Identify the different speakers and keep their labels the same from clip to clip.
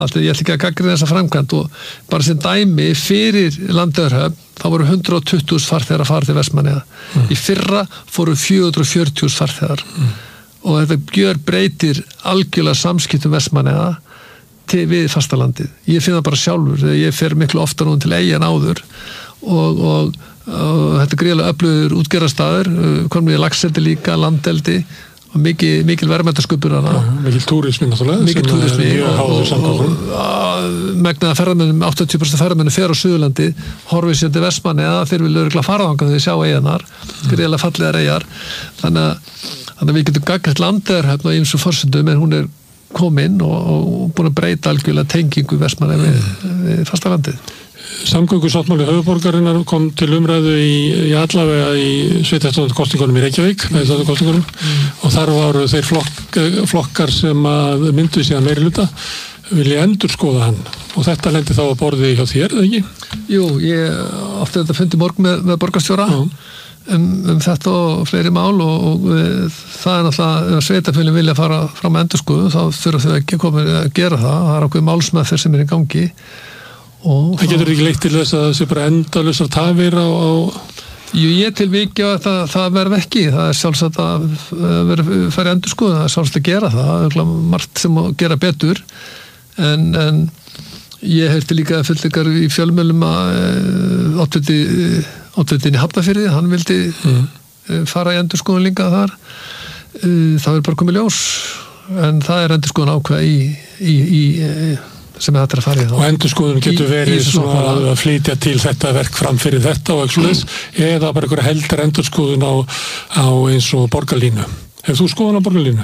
Speaker 1: Alltaf ég ætla ekki að gagnrýna þessa framkvæmd og bara sem dæmi fyrir Landeyjahöfn þá voru 120.000 farþegar að fara til Vestmannaeyja. Í fyrra fóru 440.000 farþegar og þetta gjörbreytir algjörlega samskiptum Vestmannaeyja við fastalandið. Ég finn það bara sjálfur þegar ég fer miklu oftar nú til Eyja en áður og þetta gríðarlega öflugur útgerðarstaður, komum við laxeldi líka, landeldi og mikil verðmætasköpun
Speaker 2: mikil túrismi náttúrulega
Speaker 1: mikil túrismi og megnaða ferðamönnum 80% ferðamönnum fer á Suðurlandi horfið sér til Vestmannaeyja þeir vilja örugglega fara þangað þegar þeir sjá eyjarnar gríðarlega fallegar eyjar þannig að við getum gagnast Landeyjahöfn á ýmsum forsendum en hún er komin og búin að breyta algjörlega tengingu Vestmannaeyja við fastalandið.
Speaker 2: Samgöngusáttmáli höfuðborgarinnar kom til umræðu í allavega í sveitarstjórnarkosningunum í Reykjavík og þar voru þeir flokkar sem að myndu síðan meirihluta vilja endurskoða hann og þetta lendi þá að borði hjá þér, eða ekki?
Speaker 1: Jú, ég átti þetta fundi morgun með borgarstjóra um þetta og fleiri mál og það er náttúrulega ef sveitarfélögin vilja fara fram að endurskoðu þá þurfa þau ekki að gera það er ákveðið málsmeðferð sem er í gangi
Speaker 2: Það getur ekki leitt til þess að það sé bara endalausar tafir á...
Speaker 1: Jú, ég til vikja að það verð ekki. Það er sjálfsagt að fara endurskoðun, það er sjálfsagt að gera það. Það er margt sem að gera betur. En ég heyrti líka fullleikar í fjölmiðlum að oddvitin í Hafnarfirði, hann vildi fara í endurskoðun líka þar. Það er bara komið ljós. En það er endurskoðun ákveð í sem þetta að fara í þá.
Speaker 2: Og endurskoðun getur verið svona að flytja til þetta verk fram fyrir þetta og eitthvað eða bara einhverja heldar endurskoðun á eins og borgarlínu. Hefur þú skoðun á borgarlínu?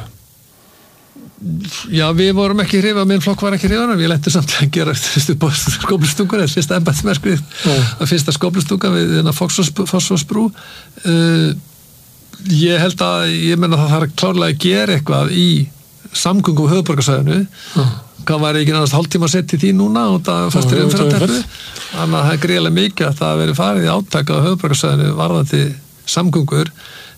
Speaker 1: Já, við vorum ekki hrifað, minn flokk var ekki hrifað, við lentum samt að gera skóflustungur, eða fyrsta embættismerkið, fyrsta skóflustunga við Fossvogsbrú. Ég held að, ég menna það þarf klárlega að gera eitthvað í samgöngu á höfuðborgarsvæðinu. Hvað var ekki náttúrulega hálftíma sett í því núna og það fastir umferðarteppu. Þannig að það er gríðarlega mikið að það veri farið í átaka á höfuðborgarsvæðinu varðandi samgöngur.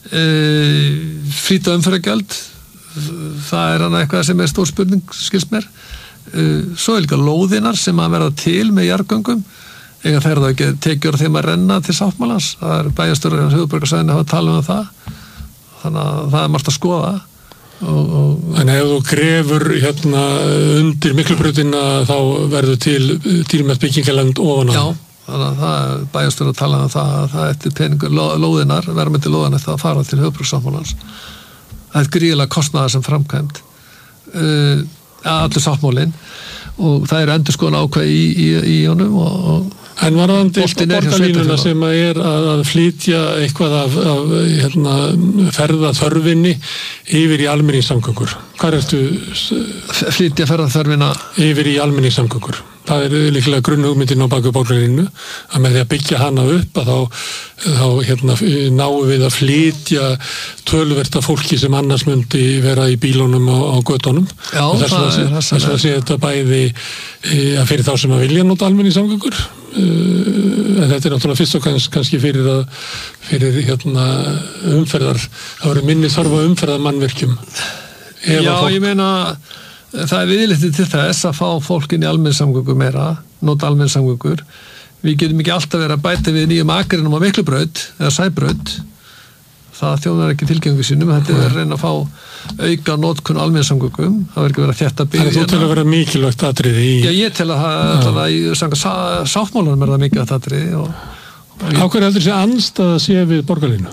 Speaker 1: Flýta umferðargjöld, það er eitthvað sem er stór spurning, skilst mér. Svo er líka lóðinar sem að verða til með jarðgöngum. Þegar það ekki tekjur þeim að renna til sáttmálans. Það er bæjarstjórar á höfuðborgarsvæðinu að hafa talað um það. Þannig að það er margt að skoða.
Speaker 2: En ef þú grefur undir Miklubrautina þá verður til dýrmætt byggingaland ofan á.
Speaker 1: Já, þannig að það er bæjarstjórar að tala um það eftir peningur lóðinar, verðmæti lóðinar það að fara til höfuðborgarsáttmálans. Það er gríðarlega kostnaðar sem framkvæmd allur sáttmálinn og það eru endurskoðun ákveð í honum og
Speaker 2: En varðandi borgarlínuna sem að flytja eitthvað af ferðaþörfinni yfir í almenningssamgöngur. Hvar ertu?
Speaker 1: Flytja ferðaþörfina
Speaker 2: yfir í almenningssamgöngur. Það er líklega grunnhugmyndin á baku borgarlínu að með því að byggja hana upp að þá náum við að flytja töluvert af fólki sem annars myndi vera í bílunum á götunum.
Speaker 1: Já,
Speaker 2: þess að sé þetta bæði að fyrir þá sem að vilja nota almenningssamgöngur. En þetta er náttúrulega fyrst og kannski fyrir umferðar það verður minni þörf á umferðarmannvirkjum.
Speaker 1: Já, ég meina það er viðlítið til þess að fá fólkin í almenningssamgöngur meira, nota almenningssamgöngur. Við getum ekki alltaf verið að bæta við nýjum akrinum á Miklubraut eða Sæbraut. Það þjónar ekki tilgengu sínum. Þetta er að reyna að fá auka notkun almenningssamgöngum. Það verður ekki verið að þétta byggð.
Speaker 2: Þannig þú til að vera mikilvægt atriði í...
Speaker 1: Já, ég tel að í sáttmálanum er það mikilvægt atriði.
Speaker 2: Á hverju heldur sé andstæða sé við borgarlínu?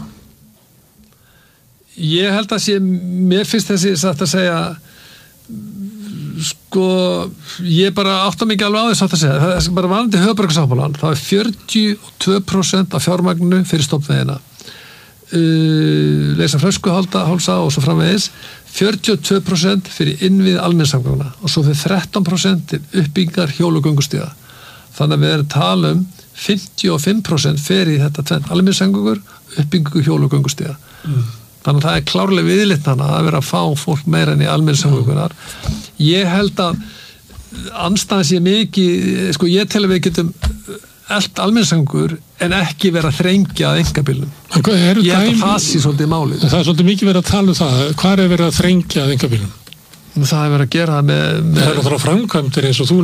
Speaker 1: Ég held að mér finnst þessi satt að segja ég bara átta mikið alveg á þess að segja, það er bara varðandi höfuðborgarsáttmálan, það er 42% af fjármagninu fyrir stofnvegina leysa flöskuhálsa og svo framvegis 42% fyrir innvið almenningssamgangna og svo fyrir 13% til uppbyggingar hjól- og göngustíga þannig að við erum tala 55% fyrir þetta tvennt almenningssamgangur, uppbyggingu hjól- og göngustíga Þannig að það er klárlega viðleitt hana að vera að fá fólk meira enn í almenningssamgöngunar. Ég held að andstæðan sé mikið, ég tel að við getum elt almenningssamgöngur en ekki vera að þrengja að einkabílnum. Ég held að það sé svolítið málið.
Speaker 2: Það er svolítið mikið verið að tala um það. Hvar er verið að þrengja að einkabílnum?
Speaker 1: Það er verið að gera það með
Speaker 2: Það er náttúrulega framkvæmdir eins og þú